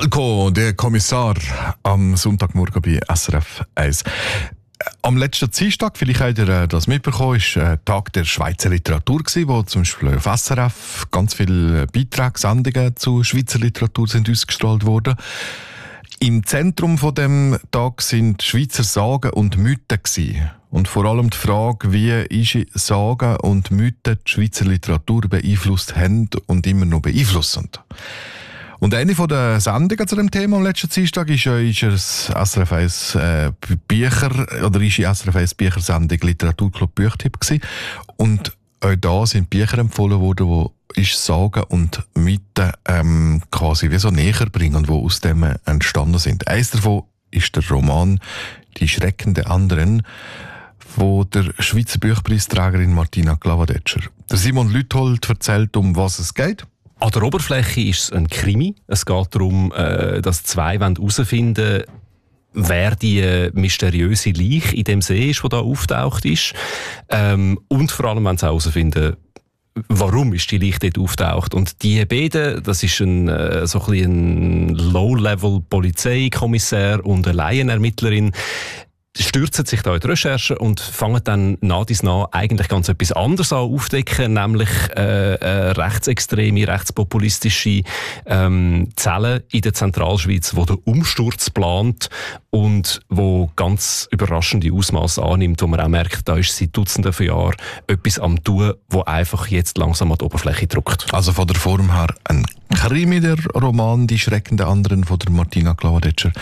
Falco, der Kommissar, am Sonntagmorgen bei SRF 1. Am letzten Dienstag, vielleicht habt ihr das mitbekommen, war Tag der Schweizer Literatur, wo zum Beispiel auf SRF ganz viele Beiträge, Sendungen zu Schweizer Literatur sind ausgestrahlt worden. Im Zentrum von dem Tag sind Schweizer Sagen und Mythen gewesen. Und vor allem die Frage, wie Sagen und Mythen die Schweizer Literatur beeinflusst haben und immer noch beeinflussen. Und eine von der Sendungen zu dem Thema am letzten Dienstag ist SRF 1 Büchersendung Literaturclub Büchtipp gewesen. Und auch da sind Bücher empfohlen worden, wo Sagen und Mythen quasi wie so näher bringen, die aus dem entstanden sind. Eins davon ist der Roman «Die Schrecken der anderen» von der Schweizer Buchpreisträgerin Martina Glavadetscher. Der Simon Lüthold erzählt, um was es geht. An der Oberfläche ist es ein Krimi. Es geht darum, dass zwei herausfinden wollen, wer die mysteriöse Leiche in dem See ist, die da auftaucht ist. Und vor allem wollen sie herausfinden, warum ist die Leiche dort auftaucht. Und die beiden, das ist ein Low-Level-Polizeikommissär und eine Laienermittlerin, stürzen sich da in die Recherche und fangen dann nach dies nach eigentlich ganz etwas anderes an aufdecken, nämlich rechtsextreme, rechtspopulistische Zellen in der Zentralschweiz, wo der Umsturz plant und wo ganz überraschende Ausmaße annimmt, wo man auch merkt, da ist seit Dutzenden von Jahren etwas am Tun, wo einfach jetzt langsam an die Oberfläche drückt. Also von der Form her ein Krimi, der Roman «Die Schrecken der anderen» von der Martina Glavadetscher.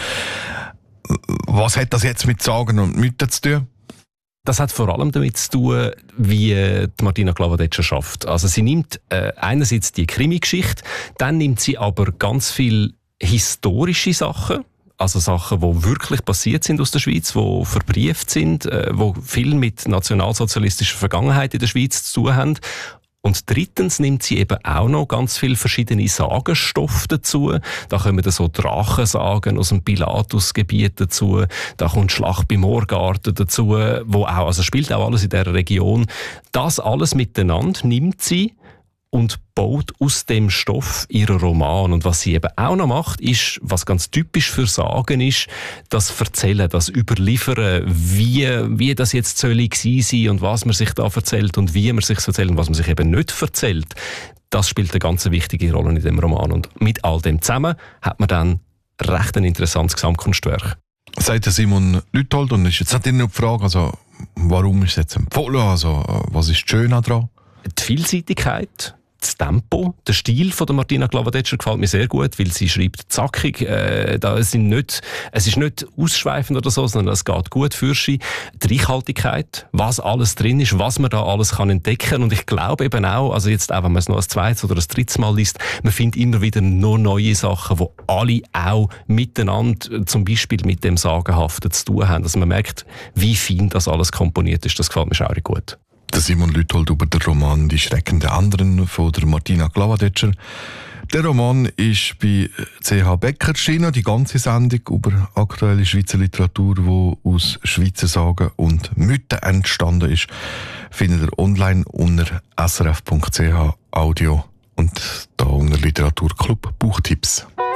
Was hat das jetzt mit Sagen und Mythen zu tun? Das hat vor allem damit zu tun, wie die Martina Glavadetscher schafft. Also sie nimmt einerseits die Krimi-Geschichte, dann nimmt sie aber ganz viel historische Sachen, also Sachen, die wirklich passiert sind aus der Schweiz, die verbrieft sind, die viel mit nationalsozialistischer Vergangenheit in der Schweiz zu tun haben. Und drittens nimmt sie eben auch noch ganz viele verschiedene Sagenstoffe dazu. Da kommen dann so Drachensagen aus dem Pilatusgebiet dazu. Da kommt Schlacht bei Moorgarten dazu, wo auch, also spielt auch alles in dieser Region. Das alles miteinander nimmt sie und baut aus dem Stoff ihren Roman. Und was sie eben auch noch macht, ist, was ganz typisch für Sagen ist, das Erzählen, das Überliefern, wie das jetzt soll gewesen sein und was man sich da erzählt und wie man sich erzählt und was man sich eben nicht erzählt. Das spielt eine ganz wichtige Rolle in dem Roman. Und mit all dem zusammen hat man dann recht ein interessantes Gesamtkunstwerk. Sagt der Simon Lüthold, und ist jetzt natürlich noch die Frage, also, warum ist es jetzt empfohlen? Also, was ist das Schöne daran? Die Vielseitigkeit, das Tempo, der Stil von der Martina Glavadetscher gefällt mir sehr gut, weil sie schreibt zackig. Es ist nicht ausschweifend oder so, sondern es geht gut für sie. Die Reichhaltigkeit, was alles drin ist, was man da alles kann entdecken. Und ich glaube eben auch, also jetzt auch, wenn man es noch ein zweites oder ein drittes Mal liest, man findet immer wieder noch neue Sachen, die alle auch miteinander, zum Beispiel mit dem Sagenhaften zu tun haben. Also man merkt, wie fein das alles komponiert ist. Das gefällt mir schaurig gut. Der Simon Lüthold über den Roman «Die Schrecken der anderen» von der Martina Glavadetscher. Der Roman ist bei CH Becker erschienen. Die ganze Sendung über aktuelle Schweizer Literatur, die aus Schweizer Sagen und Mythen entstanden ist, findet ihr online unter srf.ch Audio und da unter Literaturclub Buchtipps.